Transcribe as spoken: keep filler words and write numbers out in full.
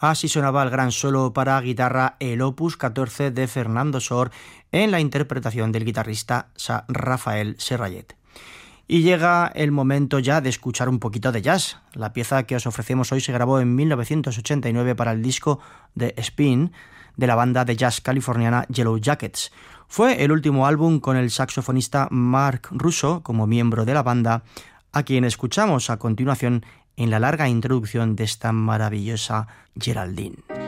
Así sonaba el gran solo para guitarra, el opus catorce de Fernando Sor, en la interpretación del guitarrista Rafael Serrallet. Y llega el momento ya de escuchar un poquito de jazz. La pieza que os ofrecemos hoy se grabó en mil novecientos ochenta y nueve para el disco de Spin de la banda de jazz californiana Yellow Jackets. Fue el último álbum con el saxofonista Mark Russo como miembro de la banda, a quien escuchamos a continuación en la larga introducción de esta maravillosa Geraldine.